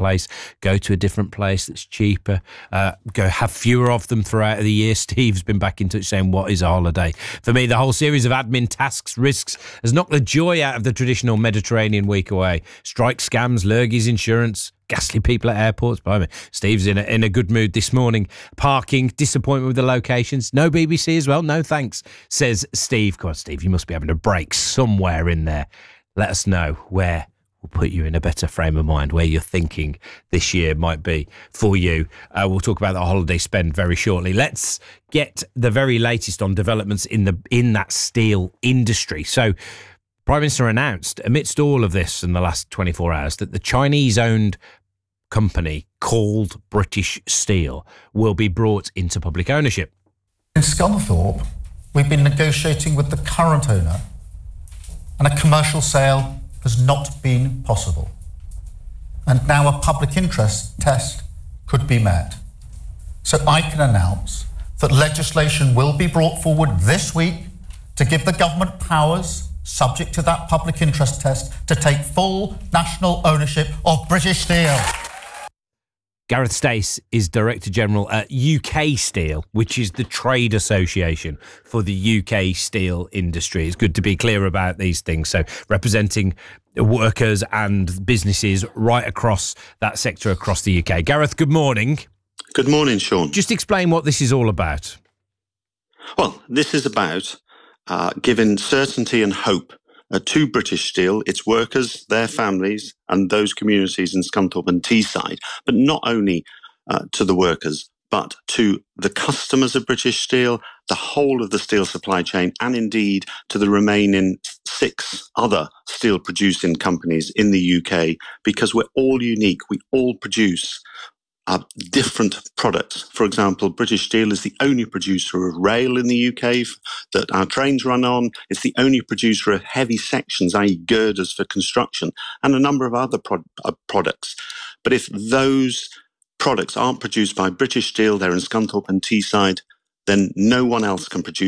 place, go to a different place that's cheaper, go have fewer of them throughout the year. Steve's been back in touch saying, what is a holiday? For me, the whole series of admin tasks, risks, has knocked the joy out of the traditional Mediterranean week away. Strike scams, lurgies, insurance, ghastly people at airports. By me, Steve's in a good mood this morning. Parking, disappointment with the locations. No BBC as well. No thanks, says Steve. Come on, Steve, you must be having a break somewhere in there. Let us know where will put you in a better frame of mind, where you're thinking this year might be for you. We'll talk about the holiday spend very shortly. Let's get the very latest on developments in that steel industry. So, Prime Minister announced, amidst all of this in the last 24 hours, that the Chinese-owned company called British Steel will be brought into public ownership. In Scunthorpe, we've been negotiating with the current owner, and a commercial sale has not been possible. And now a public interest test could be met. So I can announce that legislation will be brought forward this week to give the government powers, subject to that public interest test, to take full national ownership of British Steel. Gareth Stace is Director General at UK Steel, which is the trade association for the UK steel industry. It's good to be clear about these things. So representing workers and businesses right across that sector across the UK. Gareth, good morning. Good morning, Sean. Just explain what this is all about. Well, this is about giving certainty and hope to British Steel, its workers, their families, and those communities in Scunthorpe and Teesside, but not only to the workers, but to the customers of British Steel, the whole of the steel supply chain, and indeed to the remaining 6 other steel producing companies in the UK, because we're all unique. We all produce different products. For example, British Steel is the only producer of rail in the UK that our trains run on. It's the only producer of heavy sections, i.e. girders for construction, and a number of other products. But if those products aren't produced by British Steel, they're in Scunthorpe and Teesside, then no one else can produce